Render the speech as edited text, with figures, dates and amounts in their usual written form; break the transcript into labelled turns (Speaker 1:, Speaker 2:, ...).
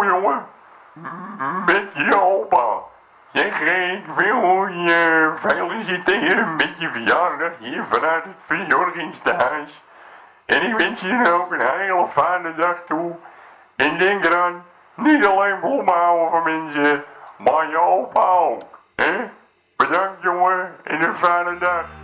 Speaker 1: jongen. Met je opa. Zeg, ik wil je feliciteren met je verjaardag hier vanuit het verzorgingstehuis. En ik wens je ook een hele fijne dag toe. En denk eraan, niet alleen bloemen houden van mensen, maar je opa ook. Hè? Bedankt jongen en een fijne dag.